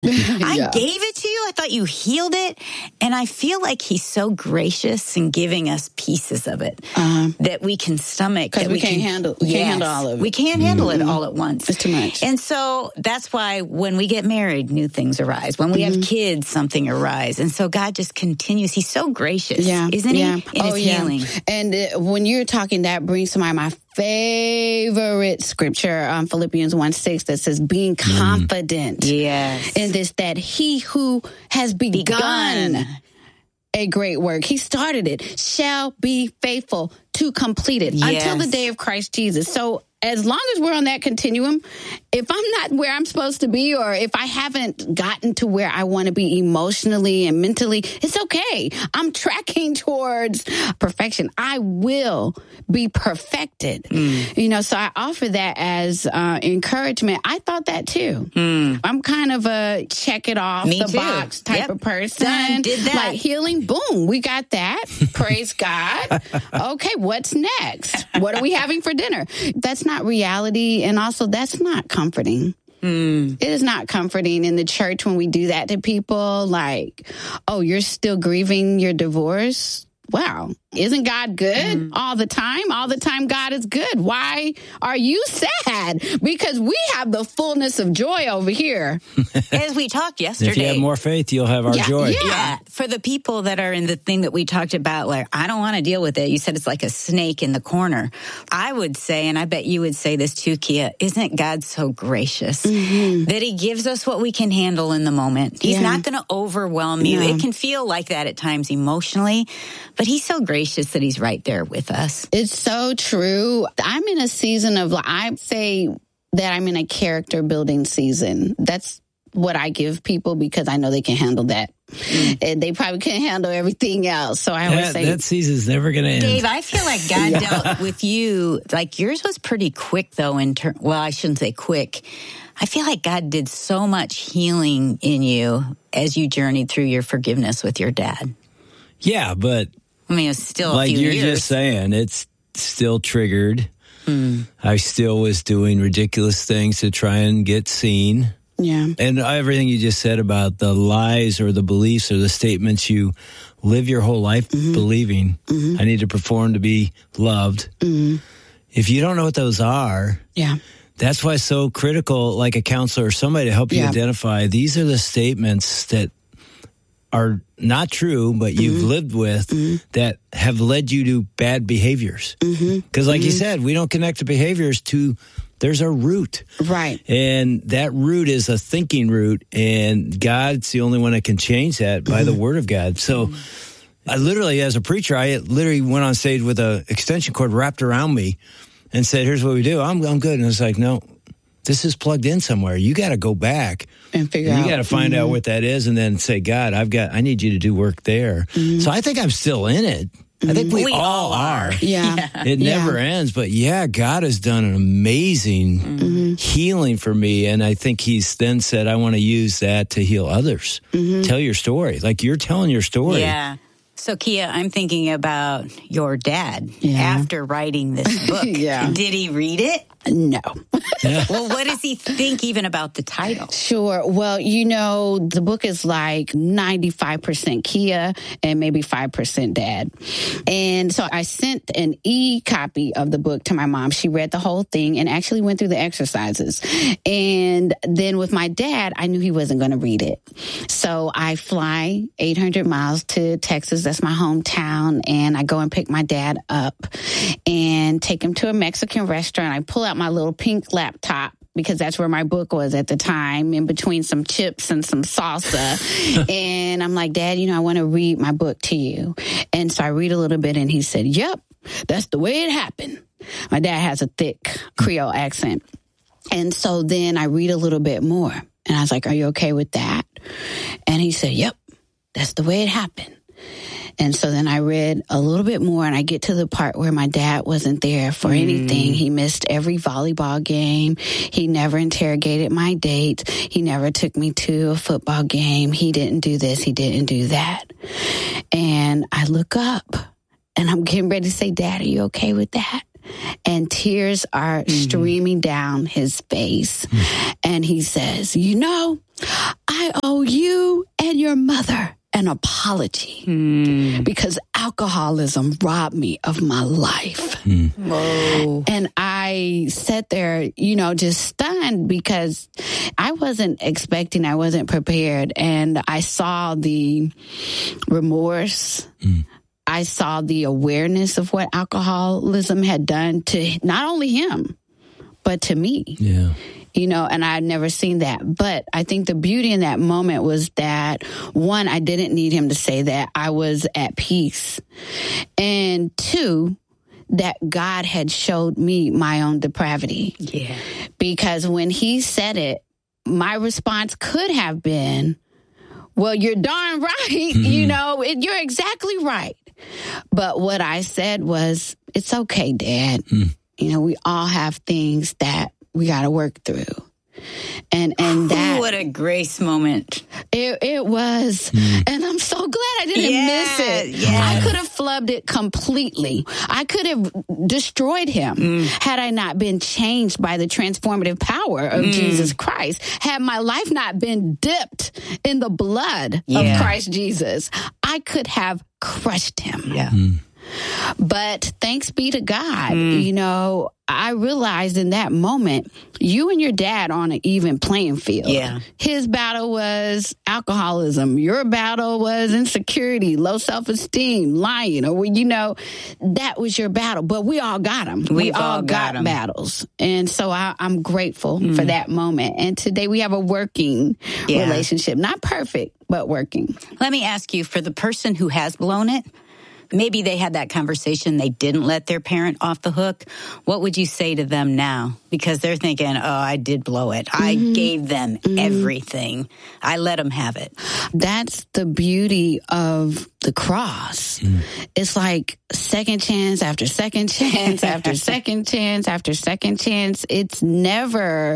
I gave it to you. I thought you healed it. And I feel like he's so gracious in giving us pieces of it that we can stomach. Because we can't handle all of it. We can't handle it all at once. It's too much. And so that's why when we get married, new things arise. When we have kids, something arises. And so God just continues. He's so gracious, isn't he? In his healing. And when you're talking, that brings to mind my favorite scripture, Philippians 1:6, that says, being confident in this, that he who has begun a great work, he started it, shall be faithful to complete it until the day of Christ Jesus. So as long as we're on that continuum, if I'm not where I'm supposed to be, or if I haven't gotten to where I want to be emotionally and mentally, it's okay. I'm tracking towards perfection. I will be perfected. So I offer that as encouragement. I thought that too. I'm kind of a check it off box type of person. Did that. Like healing, boom, we got that. Praise God. Okay, what's next? What are we having for dinner? That's not reality, and also that's not comforting. It is not comforting in the church when we do that to people, like, oh, you're still grieving your divorce? Wow. Isn't God good all the time? All the time God is good. Why are you sad? Because we have the fullness of joy over here. As we talked yesterday. If you have more faith, you'll have our joy. Yeah. For the people that are in the thing that we talked about, like, I don't want to deal with it. You said it's like a snake in the corner. I would say, and I bet you would say this too, Kia, isn't God so gracious that he gives us what we can handle in the moment? He's not going to overwhelm you. It can feel like that at times emotionally, but he's so gracious that he's right there with us. It's so true. I'm in a season of, I say that I'm in a character building season. That's what I give people because I know they can handle that. And they probably can't handle everything else. So I always say that season's never going to end. Dave, I feel like God dealt with you. Like yours was pretty quick though. Well, I shouldn't say quick. I feel like God did so much healing in you as you journeyed through your forgiveness with your dad. Yeah, but I mean, it's still like a few years. You're just saying, it's still triggered. I still was doing ridiculous things to try and get seen. Yeah. And everything you just said about the lies or the beliefs or the statements you live your whole life believing, I need to perform to be loved. If you don't know what those are, that's why it's so critical, like a counselor or somebody to help you identify, these are the statements that are not true, but you've lived with that have led you to bad behaviors. Because like you said, we don't connect the behaviors to, there's a root. Right. And that root is a thinking root, and God's the only one that can change that by the word of God. So I literally, as a preacher, I literally went on stage with an extension cord wrapped around me and said, here's what we do. I'm good. And it's like, no, this is plugged in somewhere. You got to go back and figure out. You got to find out what that is, and then say, God, I need you to do work there. So I think I'm still in it. I think we all are. Yeah. It never ends. But God has done an amazing healing for me. And I think he's then said, I want to use that to heal others. Tell your story. Like you're telling your story. Yeah. So, Kia, I'm thinking about your dad after writing this book. Did he read it? No. Well, what does he think even about the title? Sure. Well, the book is like 95% Kia and maybe 5% dad. And so I sent an e-copy of the book to my mom. She read the whole thing and actually went through the exercises. And then with my dad, I knew he wasn't going to read it. So I fly 800 miles to Texas. That's my hometown. And I go and pick my dad up and take him to a Mexican restaurant. I pull out my little pink laptop because that's where my book was at the time, in between some chips and some salsa. And I'm like, Dad, I want to read my book to you. And so I read a little bit and he said, yep, that's the way it happened. My dad has a thick Creole accent. And so then I read a little bit more and I was like, are you okay with that? And he said, yep, that's the way it happened. And so then I read a little bit more and I get to the part where my dad wasn't there for anything. He missed every volleyball game. He never interrogated my date. He never took me to a football game. He didn't do this. He didn't do that. And I look up and I'm getting ready to say, Dad, are you okay with that? and tears are streaming down his face. And he says, you know, I owe you and your mother an apology because alcoholism robbed me of my life. Whoa. And I sat there, you know, just stunned because I wasn't expecting, I wasn't prepared. And I saw the remorse. I saw the awareness of what alcoholism had done to not only him, but to me. Yeah. You know, and I had never seen that. But I think the beauty in that moment was that, one, I didn't need him to say that. I was at peace. And two, that God had showed me my own depravity. Yeah. Because when he said it, my response could have been, well, you're darn right. You know, you're exactly right. But what I said was, it's okay, Dad. You know, we all have things that we got to work through. And that. What a grace moment. It was. And I'm so glad I didn't miss it. Yeah. I could have flubbed it completely. I could have destroyed him had I not been changed by the transformative power of Jesus Christ. Had my life not been dipped in the blood of Christ Jesus, I could have crushed him. Yeah. But thanks be to God, you know, I realized in that moment, you and your dad are on an even playing field. Yeah. His battle was alcoholism. Your battle was insecurity, low self-esteem, lying, or, you know, that was your battle. But we all got them. We all got 'em. Battles. And so I'm grateful for that moment. And today we have a working relationship. Not perfect, but working. Let me ask you, for the person who has blown it, maybe they had that conversation, they didn't let their parent off the hook. What would you say to them now? Because they're thinking, oh, I did blow it. I gave them everything. I let them have it. That's the beauty of the cross. It's like second chance after second chance after second chance after second chance. It's never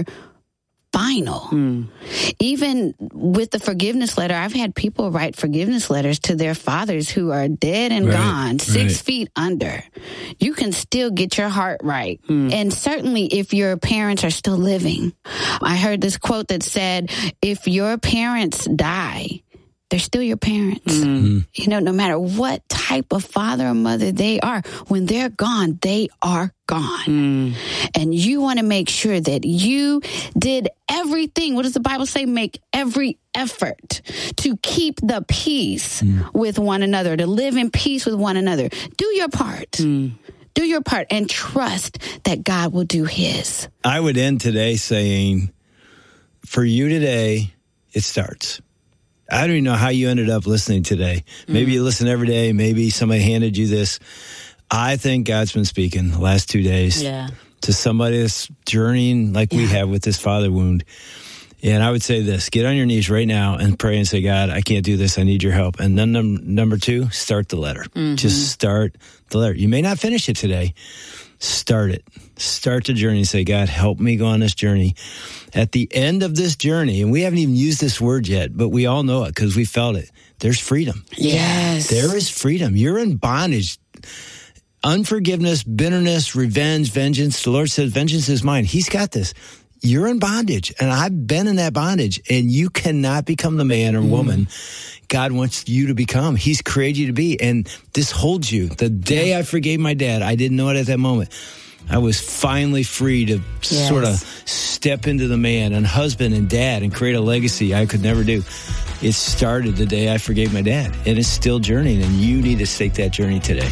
final. Even with the forgiveness letter, I've had people write forgiveness letters to their fathers who are dead and gone, 6 feet under. You can still get your heart right. And certainly if your parents are still living. I heard this quote that said, if your parents die, they're still your parents. You know, no matter what type of father or mother they are, when they're gone, they are gone. And you want to make sure that you did everything. What does the Bible say? Make every effort to keep the peace with one another, to live in peace with one another. Do your part. Do your part and trust that God will do his. I would end today saying, for you today, it starts. I don't even know how you ended up listening today. Maybe you listen every day. Maybe somebody handed you this. I think God's been speaking the last 2 days to somebody that's journeying like we have with this father wound. And I would say this, get on your knees right now and pray and say, God, I can't do this. I need your help. And then number 2, start the letter. Just start the letter. You may not finish it today. Start it. Start the journey and say, God, help me go on this journey. At the end of this journey, and we haven't even used this word yet, but we all know it because we felt it. There's freedom. Yes. There is freedom. You're in bondage. Unforgiveness, bitterness, revenge, vengeance. The Lord says, vengeance is mine. He's got this. You're in bondage, and I've been in that bondage, and you cannot become the man or woman God wants you to become. He's created you to be, and this holds you. The day I forgave my dad, I didn't know it at that moment. I was finally free to sort of step into the man and husband and dad and create a legacy I could never do. It started the day I forgave my dad, and it's still journeying, and you need to take that journey today.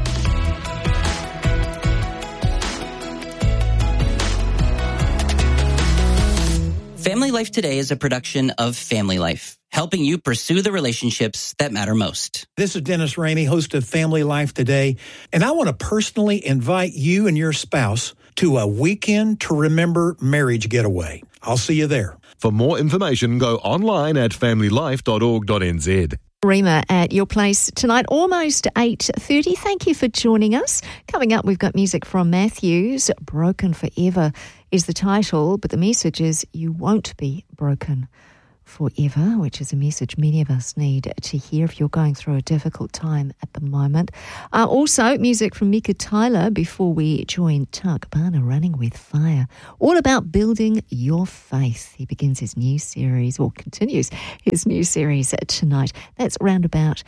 Family Life Today is a production of Family Life, helping you pursue the relationships that matter most. This is Dennis Rainey, host of Family Life Today, and I want to personally invite you and your spouse to a Weekend to Remember marriage getaway. I'll see you there. For more information, go online at familylife.org.nz. Rima at your place tonight, almost 8:30. Thank you for joining us. Coming up, we've got music from Matthews. Broken Forever is the title, but the message is you won't be broken forever, which is a message many of us need to hear if you're going through a difficult time at the moment. Also, music from Mika Tyler before we join Tuck Barner, Running with Fire. All about building your faith. He begins his new series, or continues his new series tonight. That's around about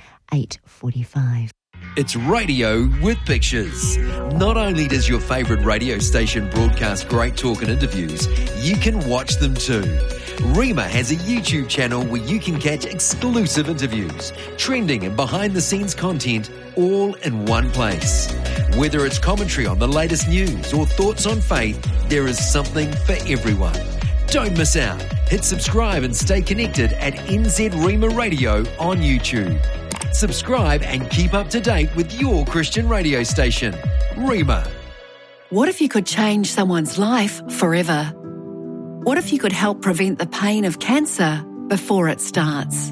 8:45. It's radio with pictures. Not only does your favourite radio station broadcast great talk and interviews, you can watch them too. Rima has a YouTube channel where you can catch exclusive interviews, trending and behind-the-scenes content all in one place. Whether it's commentary on the latest news or thoughts on faith, there is something for everyone. Don't miss out. Hit subscribe and stay connected at NZ Rima Radio on YouTube. Subscribe and keep up to date with your Christian radio station. Rima. What if you could change someone's life forever? What if you could help prevent the pain of cancer before it starts?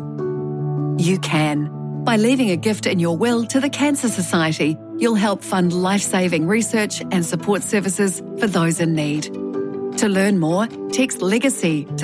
You can. By leaving a gift in your will to the Cancer Society, you'll help fund life-saving research and support services for those in need. To learn more, text LEGACY to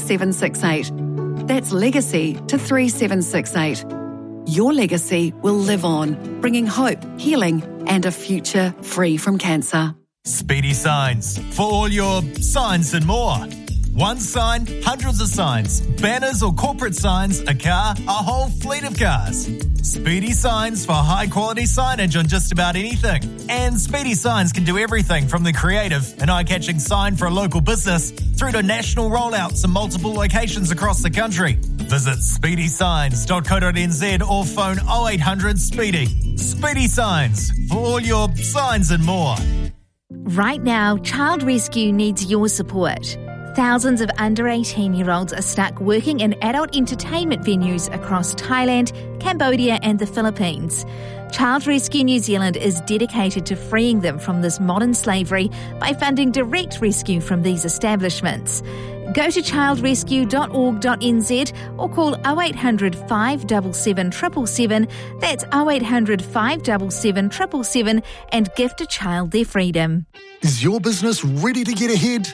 3768. That's LEGACY to 3768. Your legacy will live on, bringing hope, healing, and a future free from cancer. Speedy Signs, for all your signs and more. One sign, hundreds of signs. Banners or corporate signs, a car, a whole fleet of cars. Speedy Signs for high-quality signage on just about anything. And Speedy Signs can do everything from the creative and eye-catching sign for a local business through to national rollouts in multiple locations across the country. Visit speedysigns.co.nz or phone 0800 SPEEDY. Speedy Signs for all your signs and more. Right now, Child Rescue needs your support. Thousands of under 18-year-olds are stuck working in adult entertainment venues across Thailand, Cambodia and the Philippines. Child Rescue New Zealand is dedicated to freeing them from this modern slavery by funding direct rescue from these establishments. Go to childrescue.org.nz or call 0800 577 777, that's 0800 577 777, and gift a child their freedom. Is your business ready to get ahead?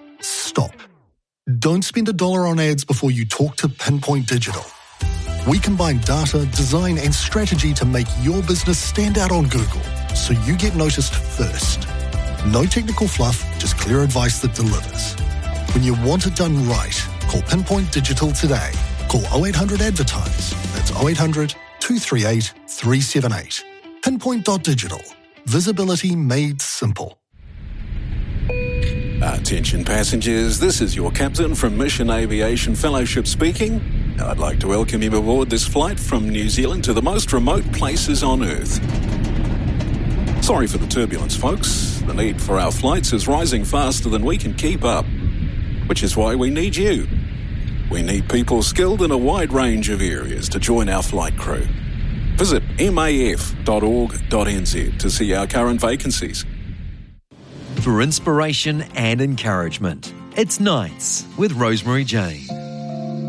Stop. Don't spend $1 on ads before you talk to Pinpoint Digital. We combine data, design and strategy to make your business stand out on Google, so you get noticed first. No technical fluff, just clear advice that delivers. When you want it done right, call Pinpoint Digital today. Call 0800 Advertise. That's 0800 238 378. Pinpoint.digital. Visibility made simple. Attention passengers, this is your captain from Mission Aviation Fellowship speaking. I'd like to welcome you aboard this flight from New Zealand to the most remote places on Earth. Sorry for the turbulence, folks. The need for our flights is rising faster than we can keep up, which is why we need you. We need people skilled in a wide range of areas to join our flight crew. Visit maf.org.nz to see our current vacancies. For inspiration and encouragement, it's Nights with Rosemary Jane.